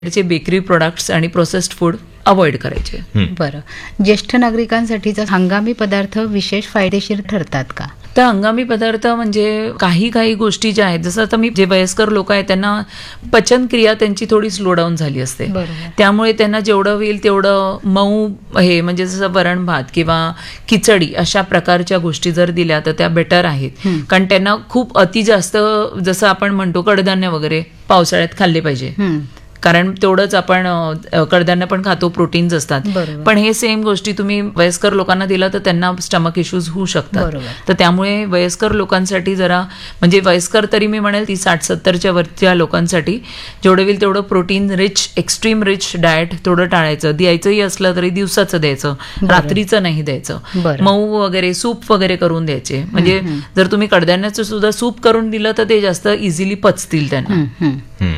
चे bakery products आणि processed food avoid करायचे. बरं, ज्येष्ठ नागरिकांसाठीचा हंगामी पदार्थ विशेष फायदेशीर ठरतात का? तर हंगामी पदार्थ म्हणजे काही गोष्टी ज्या आहेत, जसं आता मी जे वयस्कर लोक आहेत त्यांना पचनक्रिया त्यांची थोडी स्लो डाऊन झाली असते. त्यामुळे त्यांना जेवढं होईल तेवढं मऊ हे म्हणजे जसं वरण भात किंवा खिचडी अशा प्रकारच्या गोष्टी जर दिल्या तर त्या बेटर आहेत. कारण त्यांना खूप अति जास्त जसं आपण म्हणतो कडधान्य वगैरे पावसाळ्यात खाल्ले पाहिजे, कारण तेवढंच आपण कडधान्य पण खातो, प्रोटीन्स असतात. पण हे सेम गोष्टी तुम्ही वयस्कर लोकांना दिला तर त्यांना स्टमक इश्यूज होऊ शकतात. तर त्यामुळे वयस्कर लोकांसाठी जरा म्हणजे वयस्कर तरी मी म्हणेल 60-70च्या वरच्या लोकांसाठी जेवढं होईल तेवढं protein rich, extreme rich diet थोडं टाळायचं. द्यायचंही असलं तरी दिवसाचं द्यायचं, रात्रीचं नाही द्यायचं. मऊ वगैरे सूप वगैरे करून द्यायचे. म्हणजे जर तुम्ही कडधान्याचं सुद्धा सूप करून दिलं तर ते जास्त इझिली पचतील त्यांना.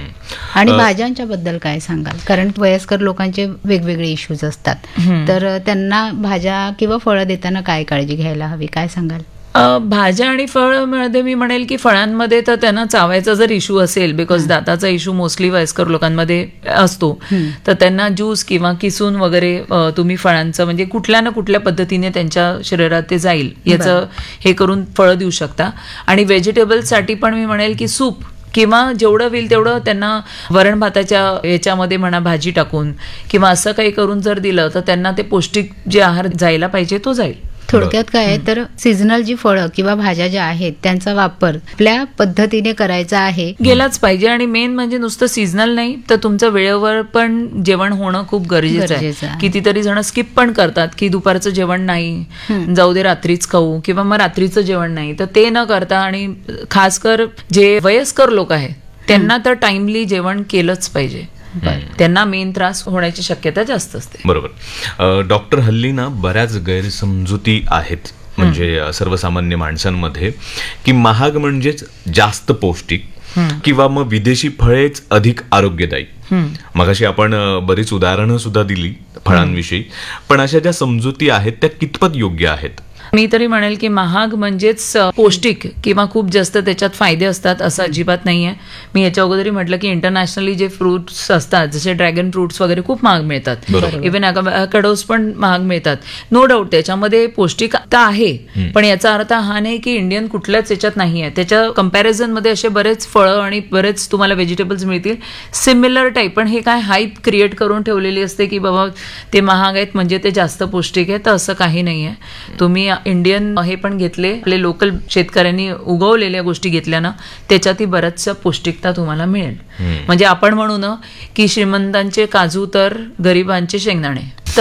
आणि भाज्यांच्या बद्दल काय सांगाल? कारण वयस्कर लोकांचे वेगवेगळे इश्यूज असतात, तर त्यांना भाज्या किंवा फळं देताना काय काळजी घ्यायला हवी, काय सांगाल? भाज्या आणि फळांमध्ये मी म्हणेल की फळांमध्ये तर त्यांना चावायचा जर इश्यू असेल, बिकॉज दाताचा इश्यू मोस्टली वयस्कर लोकांमध्ये असतो, तर त्यांना ज्यूस किंवा किसून वगैरे तुम्ही फळांचं म्हणजे कुठल्या ना कुठल्या पद्धतीने त्यांच्या शरीरात ते जाईल याचं हे करून फळं देऊ शकता. आणि व्हेजिटेबल्ससाठी पण मी म्हणेल की सूप किंवा जेवढं होईल तेवढं त्यांना वरण भाताच्या याच्यामध्ये म्हणा भाजी टाकून किंवा असं काही करून जर दिलं तर त्यांना ते पौष्टिक जे आहार जायला पाहिजे तो जाईल. थोडक्यात काय आहे तर सीझनल जी फळं किंवा भाज्या ज्या आहेत त्यांचा वापर आपल्या पद्धतीने करायचा आहे, गेलाच पाहिजे. आणि मेन म्हणजे नुसतं सीझनल नाही तर तुमचं वेळेवर पण जेवण होणं खूप गरजेचं आहे. कितीतरी जण स्किप पण करतात की दुपारचं जेवण नाही, जाऊ दे रात्रीच खाऊ, किंवा मग रात्रीचं जेवण नाही, तर ते न करता आणि खासकर जे वयस्कर लोक आहेत त्यांना तर टाइमली जेवण केलंच पाहिजे. त्यांना मेन त्रास होण्याची शक्यता जास्त असते. बरोबर. डॉक्टर, हल्ली ना बऱ्याच गैरसमजुती आहेत म्हणजे सर्वसामान्य माणसांमध्ये की महाग म्हणजेच जास्त पौष्टिक किंवा मग विदेशी फळेच अधिक आरोग्यदायी. मगाशी आपण बरीच उदाहरणं सुद्धा दिली फळांविषयी, पण अशा ज्या समजुती आहेत त्या कितपत योग्य आहेत? मी तरी म्हणेल की महाग म्हणजेच पौष्टिक किंवा खूप जास्त त्याच्यात फायदे असतात असं अजिबात नाहीये. मी याच्या अगोदरही म्हटलं की इंटरनॅशनली जे फ्रुट्स असतात जसे ड्रॅगन फ्रुट्स वगैरे खूप महाग मिळतात, इव्हन ॲव्होकॅडोज पण महाग मिळतात. नो डाऊट त्याच्यामध्ये पौष्टिकता आहे, पण याचा अर्थ हा नाही की इंडियन कुठल्याच याच्यात नाही आहे. त्याच्या कम्पॅरिझन मध्ये असे बरेच फळं आणि बरेच तुम्हाला व्हेजिटेबल्स मिळतील सिमिलर टाईप, पण हे काय हाईप क्रिएट करून ठेवलेली असते की बाबा ते महाग आहेत म्हणजे ते जास्त पौष्टिक आहे, तर असं काही नाहीये. तुम्ही इंडियन हे पण घेतले, आपले लोकल शेतकऱ्यांनी उगवलेल्या गोष्टी घेतल्या ना त्याच्यातही बऱ्याचशा पौष्टिकता तुम्हाला मिळेल. म्हणजे आपण म्हणू ना की श्रीमंतांचे काजू तर गरिबांचे शेंगदाणे,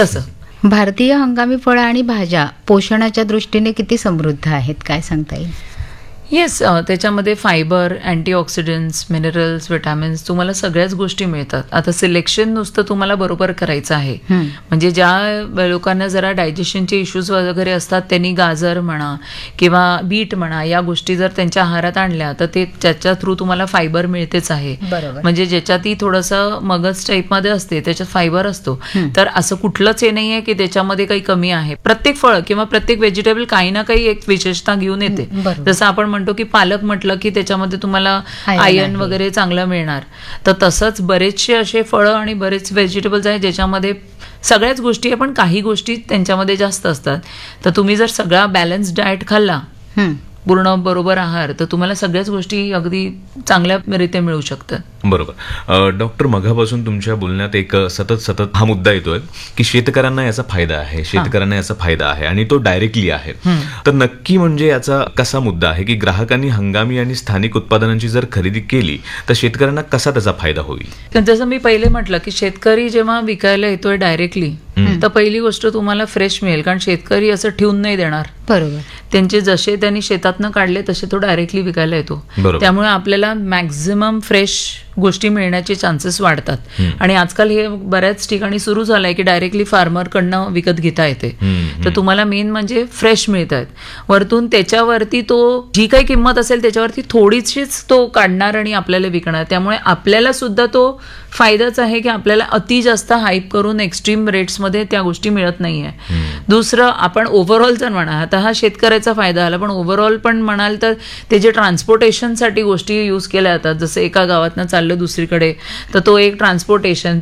तसं भारतीय हंगामी फळं आणि भाज्या पोषणाच्या दृष्टीने किती समृद्ध आहेत, काय सांगता येईल? येस, त्याच्यामध्ये फायबर, अँटीऑक्सिडंट्स, मिनरल्स, विटॅमिन्स तुम्हाला सगळ्याच गोष्टी मिळतात. आता सिलेक्शन नुसतं तुम्हाला बरोबर करायचं आहे. म्हणजे ज्या लोकांना जरा डायजेशनचे इश्यूज वगैरे असतात त्यांनी गाजर म्हणा किंवा बीट म्हणा या गोष्टी जर त्यांच्या आहारात आणल्या तर ते त्याच्या थ्रू तुम्हाला फायबर मिळतेच आहे. म्हणजे ज्याच्यातही थोडंसं मगज टाईपमध्ये असते त्याच्यात फायबर असतो. तर असं कुठलंच हे नाही आहे की त्याच्यामध्ये काही कमी आहे. प्रत्येक फळ किंवा प्रत्येक व्हेजिटेबल काही ना काही एक विशेषता घेऊन येते. जसं आपण म्हणतो की पालक म्हटलं की त्याच्यामध्ये तुम्हाला आयर्न वगैरे चांगलं मिळणार, तर तसंच बरेचसे असे फळं आणि बरेच व्हेजिटेबल्स आहेत ज्याच्यामध्ये सगळ्याच गोष्टी आहे पण काही गोष्टी त्यांच्यामध्ये जास्त असतात. तर तुम्ही जर सगळा बॅलन्स डाएट खाल्ला, पूर्ण बरोबर आहार, तर तुम्हाला सगळ्याच गोष्टी अगदी चांगल्यारीत्या मिळू शकतात. बरोबर. डॉक्टर, मघापासून तुमच्या बोलण्यात एक सतत हा मुद्दा येतोय की शेतकऱ्यांना याचा फायदा आहे, शेतकऱ्यांना याचा फायदा आहे आणि तो डायरेक्टली आहे. तर नक्की म्हणजे याचा कसा मुद्दा आहे की ग्राहकांनी हंगामी आणि स्थानिक उत्पादनांची जर खरेदी केली तर शेतकऱ्यांना कसा त्याचा फायदा होईल? जसं मी पहिले म्हटलं की शेतकरी जेव्हा विकायला येतोय डायरेक्टली तर पहिली गोष्ट तुम्हाला फ्रेश मिळेल, कारण शेतकरी असं ठेवून नाही देणार. बरोबर. त्यांचे जसे त्यांनी शेतातनं काढले तसे तो डायरेक्टली विकायला येतो. त्यामुळे आपल्याला मॅक्झिमम फ्रेश गोष्टी मिळण्याचे चान्सेस वाढतात. आणि आजकाल हे बऱ्याच ठिकाणी सुरू झालंय की डायरेक्टली फार्मरकडनं विकत घेता येते. तर तुम्हाला मेन म्हणजे फ्रेश मिळत आहेत. वरतून त्याच्यावरती तो जी काही किंमत असेल त्याच्यावरती थोडीशीच तो काढणार आणि आपल्याला विकणार. त्यामुळे आपल्याला सुद्धा तो फायदाच आहे की आपल्याला अति जास्त हाईप करून एक्स्ट्रीम रेट्समध्ये त्या गोष्टी मिळत नाहीये. दुसरं, आपण ओव्हरऑल जर म्हणा, आता हा शेतकऱ्याचा फायदा आला, पण ओव्हरऑल पण म्हणाल तर ते जे ट्रान्सपोर्टेशनसाठी गोष्टी यूज केल्या जातात, जसं एका गावातनं चाललं दुसरीकडे, तर तो एक ट्रान्सपोर्टेशन